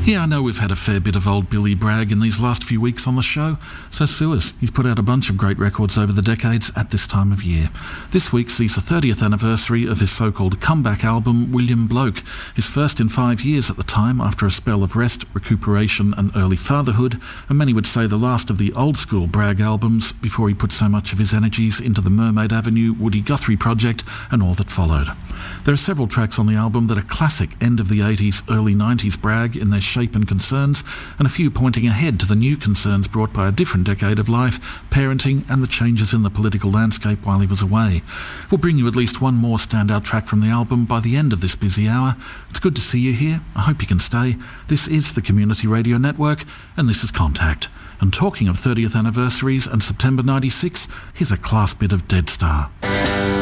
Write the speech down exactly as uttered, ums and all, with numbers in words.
Yeah, I know we've had a fair bit of old Billy Bragg in these last few weeks on the show, so sue us. He's put out a bunch of great records over the decades at this time of year. This week sees the thirtieth anniversary of his so-called comeback album, William Bloke, his first in five years at the time after a spell of rest, recuperation and early fatherhood, and many would say the last of the old-school Bragg albums before he put so much of his energies into the Mermaid Avenue, Woody Guthrie project and all that followed. There are several tracks on the album that are classic end of the eighties, early nineties Bragg in their shape and concerns, and a few pointing ahead to the new concerns brought by a different decade of life, parenting and the changes in the political landscape while he was away. We'll bring you at least one more standout track from the album by the end of this busy hour. It's good to see you here. I hope you can stay. This is the Community Radio Network, and this is Contact. And talking of thirtieth anniversaries and September ninety-six, here's a class bit of Dead Star.